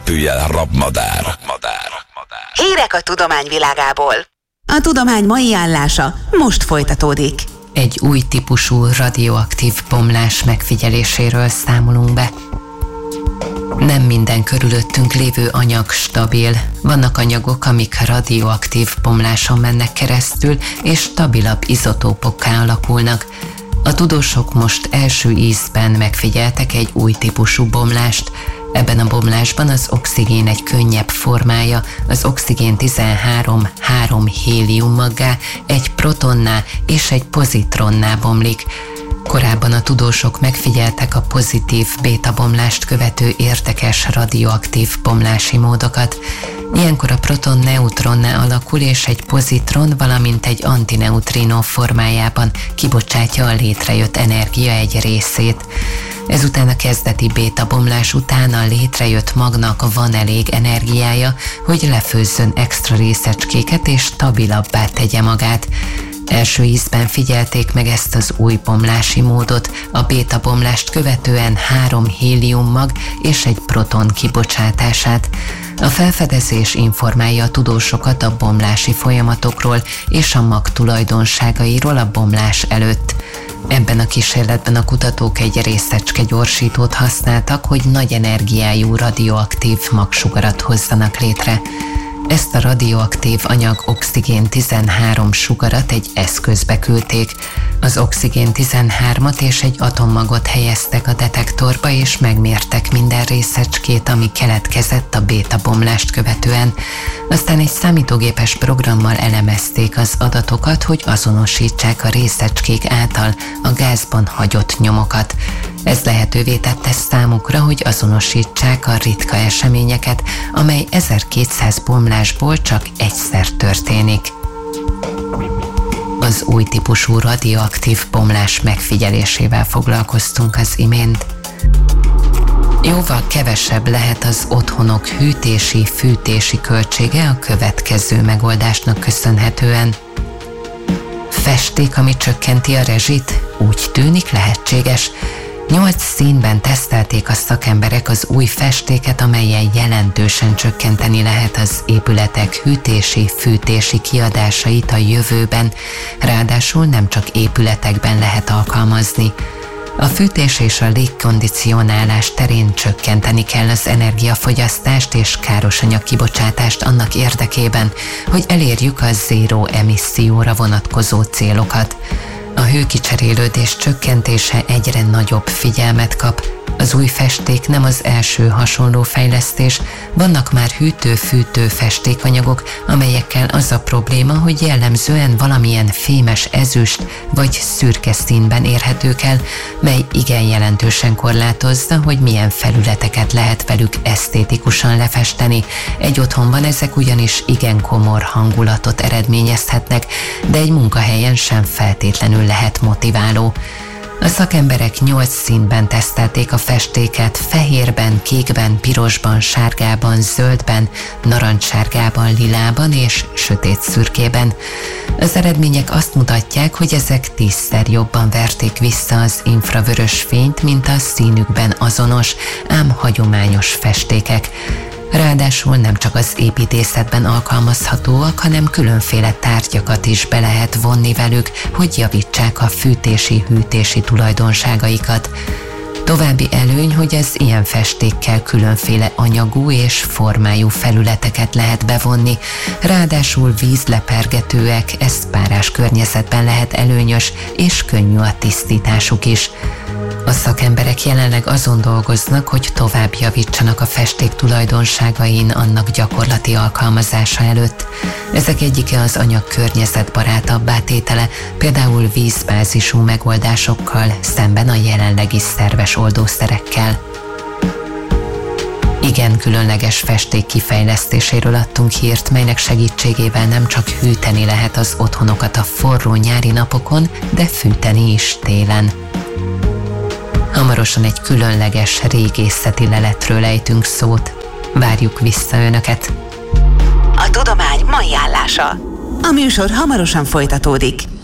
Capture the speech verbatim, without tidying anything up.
repülj el, rabmadár. Hírek a tudományvilágából. A tudomány mai állása most folytatódik. Egy új típusú radioaktív bomlás megfigyeléséről számolunk be. Nem minden körülöttünk lévő anyag stabil. Vannak anyagok, amik radioaktív bomláson mennek keresztül, és stabilabb izotópokká alakulnak. A tudósok most első ízben megfigyeltek egy új típusú bomlást. Ebben a bomlásban az oxigén egy könnyebb formája, az oxigén tizenhárom három héliummaggá, egy protonná és egy pozitronná bomlik. Korábban a tudósok megfigyeltek a pozitív béta-bomlást követő érdekes radioaktív bomlási módokat. Ilyenkor a proton neutronná alakul, és egy pozitron, valamint egy antineutrino formájában kibocsátja a létrejött energia egy részét. Ezután a kezdeti béta-bomlás után a létrejött magnak van elég energiája, hogy lefőzzön extra részecskéket és stabilabbá tegye magát. Első ízben figyelték meg ezt az új bomlási módot, a béta-bomlást követően három héliummag és egy proton kibocsátását. A felfedezés informálja a tudósokat a bomlási folyamatokról és a mag tulajdonságairól a bomlás előtt. Ebben a kísérletben a kutatók egy részecske gyorsítót használtak, hogy nagy energiájú radioaktív magsugarat hozzanak létre. Ezt a radioaktív anyag oxigén tizenhárom sugarat egy eszközbe küldték. Az oxigén tizenhármat és egy atommagot helyeztek a detektorba, és megmértek minden részecskét, ami keletkezett a béta-bomlást követően. Aztán egy számítógépes programmal elemezték az adatokat, hogy azonosítsák a részecskék által a gázban hagyott nyomokat. Ez lehetővé tette számukra, hogy azonosítsák a ritka eseményeket, amely ezerkétszáz bomlásból csak egyszer történik. Az új típusú radioaktív bomlás megfigyelésével foglalkoztunk az imént. Jóval kevesebb lehet az otthonok hűtési-fűtési költsége a következő megoldásnak köszönhetően. Festék, ami csökkenti a rezsit? Úgy tűnik lehetséges. Nyolc színben tesztelték a szakemberek az új festéket, amellyel jelentősen csökkenteni lehet az épületek hűtési-fűtési kiadásait a jövőben, ráadásul nem csak épületekben lehet alkalmazni. A fűtés és a légkondicionálás terén csökkenteni kell az energiafogyasztást és károsanyag kibocsátást annak érdekében, hogy elérjük a zéró emisszióra vonatkozó célokat. A hőkicserélődés csökkentése egyre nagyobb figyelmet kap. Az új festék nem az első hasonló fejlesztés, vannak már hűtő-fűtő festékanyagok, amelyekkel az a probléma, hogy jellemzően valamilyen fémes ezüst vagy szürke színben érhetők el, mely igen jelentősen korlátozza, hogy milyen felületeket lehet velük esztétikusan lefesteni. Egy otthonban ezek ugyanis igen komor hangulatot eredményezhetnek, de egy munkahelyen sem feltétlenül lehet motiváló. A szakemberek nyolc színben tesztelték a festéket, fehérben, kékben, pirosban, sárgában, zöldben, narancssárgában, lilában és sötét szürkében. Az eredmények azt mutatják, hogy ezek tízszer jobban verték vissza az infravörös fényt, mint a színükben azonos, ám hagyományos festékek. Ráadásul nem csak az építészetben alkalmazhatóak, hanem különféle tárgyakat is be lehet vonni velük, hogy javítsák a fűtési-hűtési tulajdonságaikat. További előny, hogy az ilyen festékkel különféle anyagú és formájú felületeket lehet bevonni, ráadásul vízlepergetőek, ez párás környezetben lehet előnyös, és könnyű a tisztításuk is. A szakemberek jelenleg azon dolgoznak, hogy tovább javítsanak a festék tulajdonságain annak gyakorlati alkalmazása előtt. Ezek egyike az anyag környezetbarátabbá tétele, például vízbázisú megoldásokkal szemben a jelenlegi szerves oldószerekkel. Igen különleges festék kifejlesztéséről adtunk hírt, melynek segítségével nem csak hűteni lehet az otthonokat a forró nyári napokon, de fűteni is télen. Hamarosan egy különleges régészeti leletről ejtünk szót. Várjuk vissza Önöket! A tudomány mai állása. A műsor hamarosan folytatódik.